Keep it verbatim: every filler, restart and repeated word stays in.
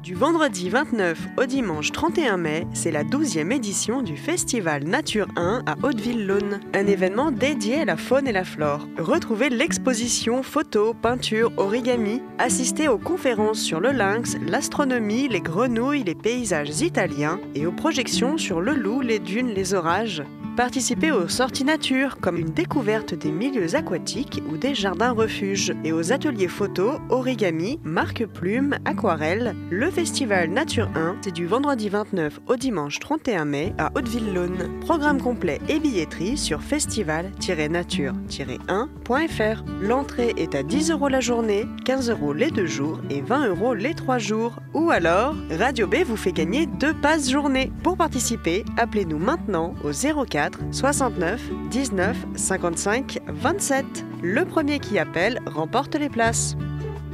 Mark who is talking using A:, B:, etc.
A: Du vendredi vingt-neuf au dimanche trente et un mai, c'est la douzième édition du Festival Nature un à Hauteville-Laune, un événement dédié à la faune et la flore. Retrouvez l'exposition photos, peintures, origami, assistez aux conférences sur le lynx, l'astronomie, les grenouilles, les paysages italiens et aux projections sur le loup, les dunes, les orages. Participez aux sorties nature, comme une découverte des milieux aquatiques ou des jardins refuges, et aux ateliers photos, origami, marque-plume, aquarelle. Le Festival Nature un, c'est du vendredi vingt-neuf au dimanche trente et un mai à Hauteville-Laune. Programme complet et billetterie sur festival tiret nature tiret un point f r. L'entrée est à dix euros la journée, quinze euros les deux jours et vingt euros les trois jours. Ou alors, Radio B vous fait gagner deux passes journée. Pour participer, appelez-nous maintenant au zéro quatre soixante-neuf dix-neuf cinquante-cinq vingt-sept. Le premier qui appelle remporte les places.